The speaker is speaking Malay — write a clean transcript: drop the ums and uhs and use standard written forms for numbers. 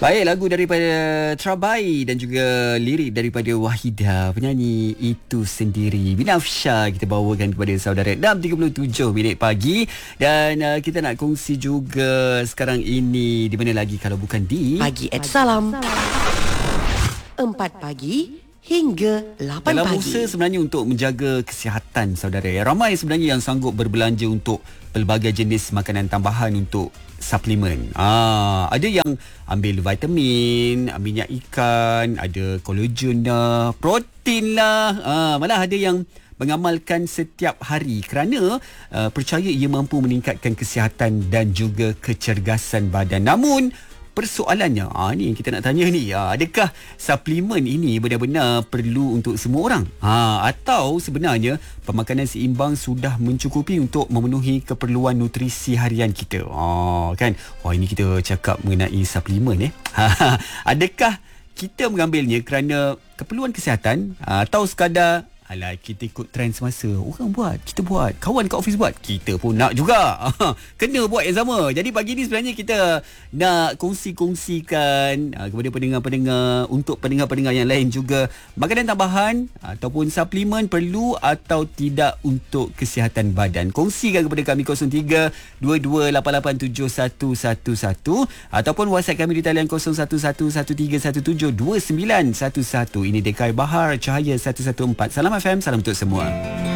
Baik, lagu daripada Trabai dan juga lirik daripada Wahida, penyanyi itu sendiri. Binafsha kita bawakan kepada saudara 6.37 minit pagi. Dan kita nak kongsi juga sekarang ini di mana lagi kalau bukan di Pagi Salam 4 pagi hingga 8 dalam pagi. usaha sebenarnya untuk menjaga kesihatan saudara. Ramai sebenarnya yang sanggup berbelanja untuk pelbagai jenis makanan tambahan untuk suplemen. Ada yang ambil vitamin, minyak ikan, ada kolagen lah, protein lah. Malah ada yang mengamalkan setiap hari kerana percaya ia mampu meningkatkan kesihatan dan juga kecergasan badan. Namun persoalannya, ni yang kita nak tanya ni, adakah suplemen ini benar-benar perlu untuk semua orang? Atau sebenarnya pemakanan seimbang sudah mencukupi untuk memenuhi keperluan nutrisi harian kita? Kan? Ini kita cakap mengenai suplemen. Adakah kita mengambilnya kerana keperluan kesihatan atau sekadar kita ikut trend semasa? Orang buat, kita buat. Kawan kat office buat, kita pun nak juga. Kena buat yang sama. Jadi pagi ni sebenarnya kita nak kongsi-kongsikan kepada pendengar-pendengar, untuk pendengar-pendengar yang lain juga, makanan tambahan ataupun suplemen perlu atau tidak untuk kesihatan badan. Kongsikan kepada kami 0322887111 ataupun WhatsApp kami di talian 0111317911. Ini Dekai Bahar Cahaya 114. Salam FM, salam untuk semua.